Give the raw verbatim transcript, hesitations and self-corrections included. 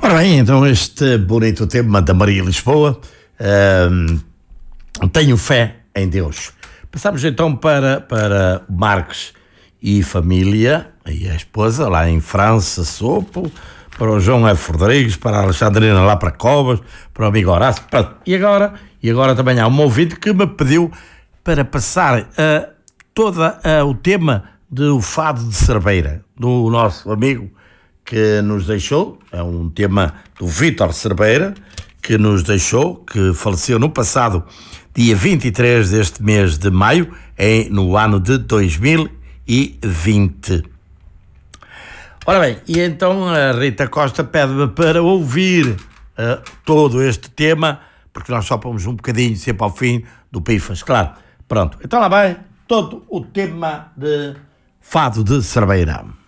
Ora bem, então este bonito tema da Maria Lisboa, uh, tenho fé em Deus. Passamos então para, para o Marques e família, e a esposa, lá em França, Sopo, para o João F. Rodrigues, para a Alexandrina lá para Covas, para o amigo Horácio, pronto. E agora, e agora também há um ouvinte que me pediu para passar uh, todo uh, o tema do fado de Cerveira, do nosso amigo que nos deixou, é um tema do Vítor Cerveira, que nos deixou, que faleceu no passado dia vinte e três deste mês de maio, em, no ano de dois mil e vinte. Ora bem, e então a Rita Costa pede-me para ouvir uh, todo este tema, porque nós só pomos um bocadinho sempre ao fim do Pifas, claro. Pronto, então lá vai todo o tema de fado de Cerveira.